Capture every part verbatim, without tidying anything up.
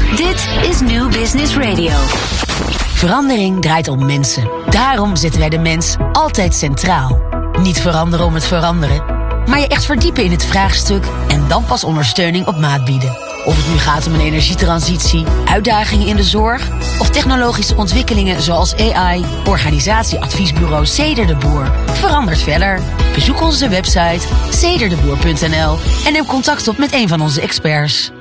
Dit is New Business Radio. Verandering draait om mensen. Daarom zetten wij de mens altijd centraal. Niet veranderen om het veranderen, maar je echt verdiepen in het vraagstuk en dan pas ondersteuning op maat bieden. Of het nu gaat om een energietransitie, uitdagingen in de zorg of technologische ontwikkelingen zoals A I, organisatieadviesbureau Ceder de Boer verandert verder. Bezoek onze website cederdeboer punt n l en neem contact op met een van onze experts.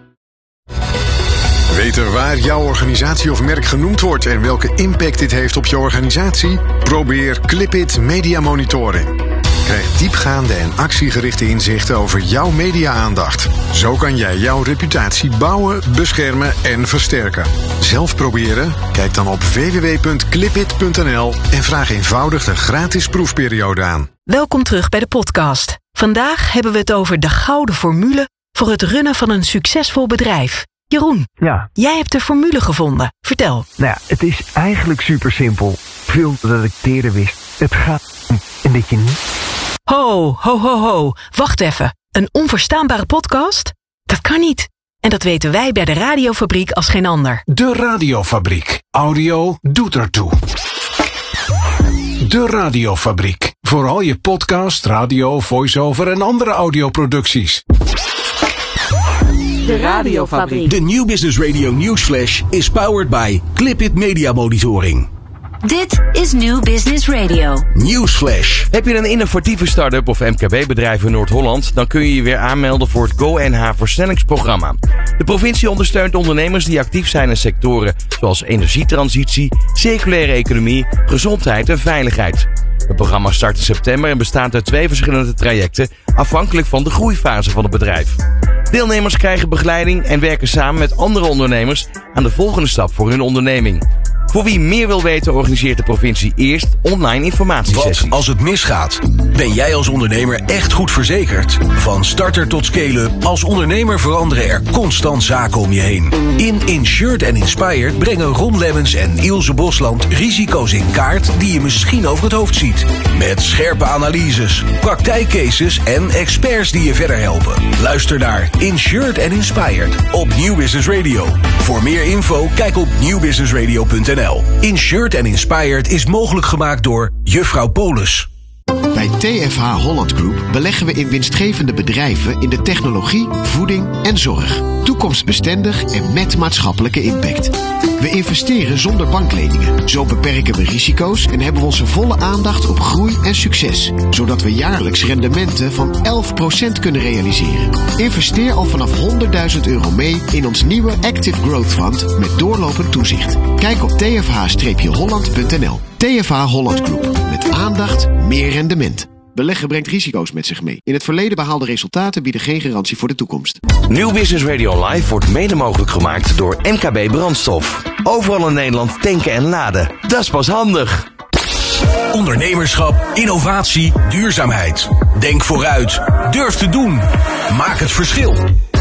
Weten waar jouw organisatie of merk genoemd wordt en welke impact dit heeft op je organisatie? Probeer Clipit Media Monitoring. Krijg diepgaande en actiegerichte inzichten over jouw media-aandacht. Zo kan jij jouw reputatie bouwen, beschermen en versterken. Zelf proberen? Kijk dan op w w w punt clipit punt n l en vraag eenvoudig de gratis proefperiode aan. Welkom terug bij de podcast. Vandaag hebben we het over de gouden formule voor het runnen van een succesvol bedrijf. Jeroen, ja. Jij hebt de formule gevonden. Vertel. Nou ja, het is eigenlijk super simpel. Veel dat ik eerder wist. Het gaat om en dat je niet... Ho, ho, ho, ho. Wacht even. Een onverstaanbare podcast? Dat kan niet. En dat weten wij bij de Radiofabriek als geen ander. De Radiofabriek. Audio doet ertoe. De Radiofabriek. Voor al je podcast, radio, voice-over en andere audioproducties. De Radiofabriek. De New Business Radio Newsflash is powered by Clipit Media Monitoring. Dit is New Business Radio. Newsflash. Heb je een innovatieve start-up of M K B-bedrijf in Noord-Holland? Dan kun je je weer aanmelden voor het GoNH versnellingsprogramma. De provincie ondersteunt ondernemers die actief zijn in sectoren zoals energietransitie, circulaire economie, gezondheid en veiligheid. Het programma start in september en bestaat uit twee verschillende trajecten, afhankelijk van de groeifase van het bedrijf. Deelnemers krijgen begeleiding en werken samen met andere ondernemers aan de volgende stap voor hun onderneming. Voor wie meer wil weten organiseert de provincie eerst online informatiesessies. Wat als het misgaat? Ben jij als ondernemer echt goed verzekerd? Van starter tot scale-up, als ondernemer veranderen er constant zaken om je heen. In Insured and Inspired brengen Ron Lemmens en Ilse Bosland risico's in kaart die je misschien over het hoofd ziet. Met scherpe analyses, praktijkcases en experts die je verder helpen. Luister naar Insured and Inspired op New Business Radio. Voor meer info kijk op nieuw business radio punt n l. Insured and Inspired is mogelijk gemaakt door Juffrouw Polis. Bij T F H Holland Group beleggen we in winstgevende bedrijven in de technologie, voeding en zorg. Toekomstbestendig en met maatschappelijke impact. We investeren zonder bankleningen. Zo beperken we risico's en hebben we onze volle aandacht op groei en succes. Zodat we jaarlijks rendementen van elf procent kunnen realiseren. Investeer al vanaf honderdduizend euro mee in ons nieuwe Active Growth Fund met doorlopend toezicht. Kijk op t f h holland punt n l. T F H Holland Group. Met aandacht, meer rendement. Beleggen brengt risico's met zich mee. In het verleden behaalde resultaten bieden geen garantie voor de toekomst. New Business Radio Live wordt mede mogelijk gemaakt door M K B Brandstof. Overal in Nederland tanken en laden. Dat is pas handig. Ondernemerschap, innovatie, duurzaamheid. Denk vooruit. Durf te doen. Maak het verschil.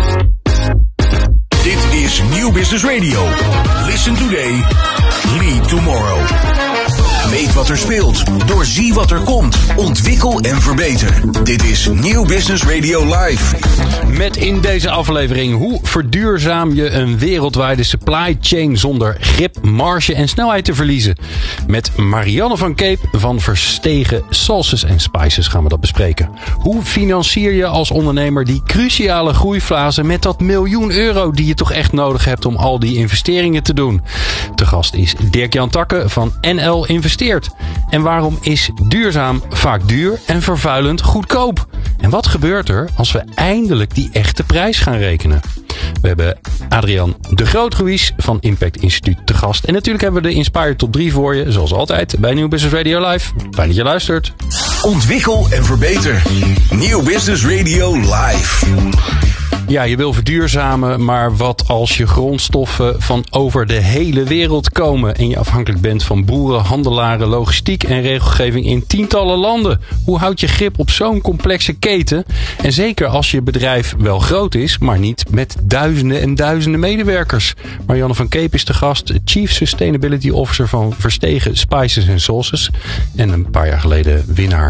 Dit is New Business Radio. Listen today. Lead tomorrow. Weet wat er speelt. Doorzie wat er komt. Ontwikkel en verbeter. Dit is New Business Radio Live. Met in deze aflevering: hoe verduurzaam je een wereldwijde supply chain zonder grip, marge en snelheid te verliezen? Met Marianne van Keep van Verstegen Salses en Spices gaan we dat bespreken. Hoe financier je als ondernemer die cruciale groeifase met dat miljoen euro die je toch echt nodig hebt om al die investeringen te doen? Te gast is Dirk-Jan Takke van N L Investeert. En waarom is duurzaam vaak duur en vervuilend goedkoop? En wat gebeurt er als we eindelijk die echte prijs gaan rekenen? We hebben Adriaan de Groot-Ruiz van Impact Instituut te gast. En natuurlijk hebben we de Inspired Top drie voor je, zoals altijd, bij New Business Radio Live. Fijn dat je luistert. Ontwikkel en verbeter. New Business Radio Live. Ja, je wil verduurzamen, maar wat als je grondstoffen van over de hele wereld komen en je afhankelijk bent van boeren, handelaren, logistiek en regelgeving in tientallen landen? Hoe houd je grip op zo'n complexe keten? En zeker als je bedrijf wel groot is, maar niet met duizenden en duizenden medewerkers. Marianne van Keep is de gast, Chief Sustainability Officer van Verstegen Spices and Sauces. En een paar jaar geleden winnaar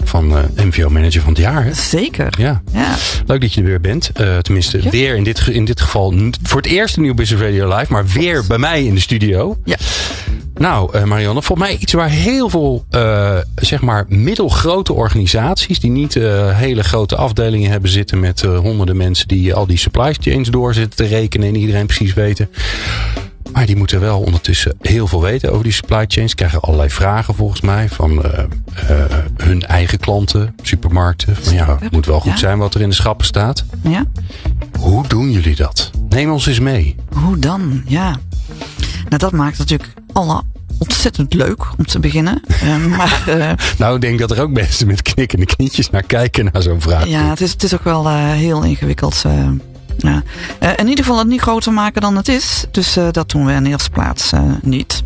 van uh, M V O-manager van het jaar. Hè? Zeker. Ja. ja. Leuk dat je er weer bent. Uh, tenminste, ja. weer in dit, in dit geval voor het eerst een Nieuw Business Radio Live. Maar weer bij mij in de studio. Ja. Nou, uh, Marianne, volgens mij iets waar heel veel uh, zeg maar middelgrote organisaties die niet uh, hele grote afdelingen hebben zitten met uh, honderden mensen die al die supply chains door zitten te rekenen en iedereen precies weten. Maar die moeten wel ondertussen heel veel weten over die supply chains. Krijgen allerlei vragen volgens mij van uh, uh, hun eigen klanten, supermarkten. Van ja, het moet wel goed ja. zijn wat er in de schappen staat. Ja. Hoe doen jullie dat? Neem ons eens mee. Hoe dan? Ja. Nou, dat maakt natuurlijk alle ontzettend leuk om te beginnen. Uh, maar, uh, nou, ik denk dat er ook mensen met knikkende knietjes naar kijken naar zo'n vraag. Ja, het is, het is ook wel uh, heel ingewikkeld. Uh, ja. uh, in ieder geval het niet groter maken dan het is. Dus uh, dat doen we in de eerste plaats uh, niet.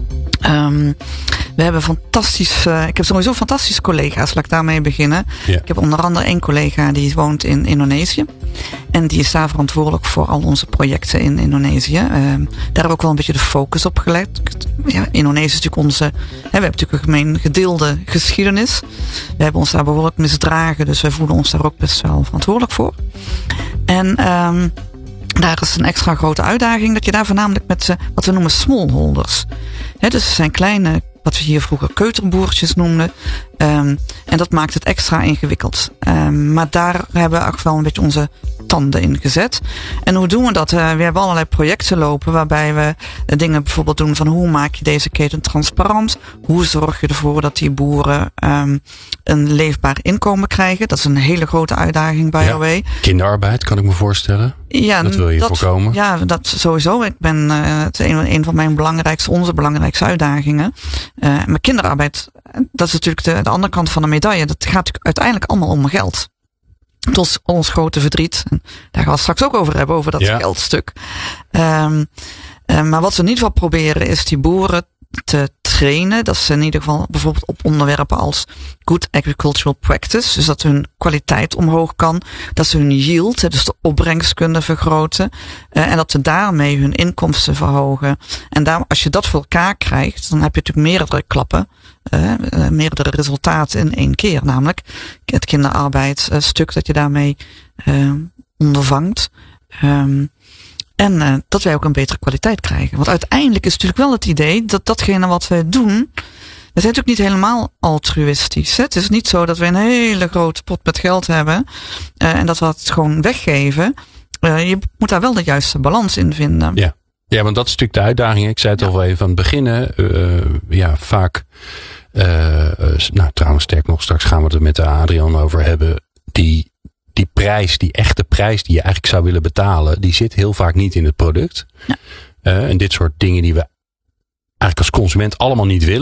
Um, we hebben fantastisch, uh, ik heb sowieso fantastische collega's, laat ik daarmee beginnen. Ja. Ik heb onder andere één collega die woont in Indonesië. En die is daar verantwoordelijk voor al onze projecten in Indonesië. Uh, daar hebben we ook wel een beetje de focus op gelegd. Ja, Indonesië is natuurlijk onze, hè, we hebben natuurlijk een gemeen gedeelde geschiedenis. We hebben ons daar behoorlijk misdragen, dus wij voelen ons daar ook best wel verantwoordelijk voor. En um, daar is een extra grote uitdaging dat je daar voornamelijk met uh, wat we noemen smallholders. He, dus het zijn kleine, wat we hier vroeger keuterboertjes noemden. Um, en dat maakt het extra ingewikkeld. Um, maar daar hebben we ook wel een beetje onze tanden in gezet. En hoe doen we dat? Uh, we hebben allerlei projecten lopen waarbij we uh, dingen bijvoorbeeld doen van hoe maak je deze keten transparant? Hoe zorg je ervoor dat die boeren um, een leefbaar inkomen krijgen? Dat is een hele grote uitdaging by the way. Kinderarbeid kan ik me voorstellen. Ja, dat wil je dat, voorkomen. Ja, dat sowieso. Ik ben, uh, het is een, een van mijn belangrijkste, onze belangrijkste uitdagingen. Uh, maar kinderarbeid, dat is natuurlijk de, de andere kant van de medaille. Dat gaat natuurlijk uiteindelijk allemaal om geld. Dat is ons grote verdriet. En daar gaan we het straks ook over hebben, over dat ja. geldstuk. Um, uh, maar wat we in ieder geval proberen is die boeren te trainen. Dat ze in ieder geval bijvoorbeeld op onderwerpen als good agricultural practice. Dus dat hun kwaliteit omhoog kan. Dat ze hun yield, dus de opbrengst kunnen vergroten. Uh, en dat ze daarmee hun inkomsten verhogen. En daar, als je dat voor elkaar krijgt, dan heb je natuurlijk meerdere klappen. Uh, uh, meerdere resultaten in één keer. Namelijk het kinderarbeidsstuk uh, dat je daarmee uh, ondervangt. Um, En uh, dat wij ook een betere kwaliteit krijgen. Want uiteindelijk is natuurlijk wel het idee dat datgene wat wij doen, we zijn natuurlijk niet helemaal altruïstisch. Hè? Het is niet zo dat we een hele grote pot met geld hebben uh, en dat we het gewoon weggeven. Uh, je moet daar wel de juiste balans in vinden. Ja. Ja, want dat is natuurlijk de uitdaging. Ik zei het ja. al even aan het beginnen. Uh, ja, vaak, uh, uh, nou trouwens sterk nog, straks gaan we het er met Adrian over hebben. Die Die prijs, die echte prijs die je eigenlijk zou willen betalen, die zit heel vaak niet in het product. Ja. Uh, en dit soort dingen die we eigenlijk als consument allemaal niet willen.